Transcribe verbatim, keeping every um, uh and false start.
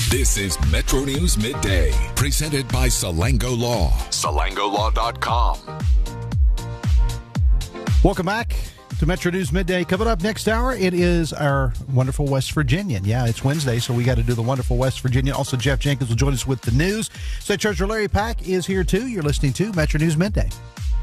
This is Metro News Midday, presented by Salango Law. Salango Law dot com. Welcome back to Metro News Midday. Coming up next hour, it is our wonderful West Virginian. Yeah, it's Wednesday, so we got to do the wonderful West Virginian. Also, Jeff Jenkins will join us with the news. State Treasurer Larry Pack is here, too. You're listening to Metro News Midday.